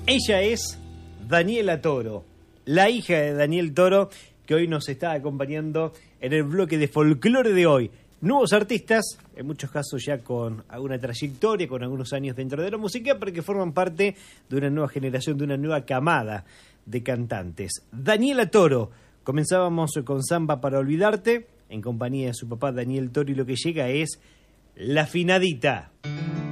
Ella es Daniela Toro, la hija de Daniel Toro, que hoy nos está acompañando en el bloque de folclore de hoy. Nuevos artistas, en muchos casos ya con alguna trayectoria, con algunos años dentro de la música, pero que forman parte de una nueva generación, de una nueva camada de cantantes. Daniela Toro, comenzábamos con Samba para Olvidarte, en compañía de su papá Daniel Toro, y lo que llega es La Afinadita.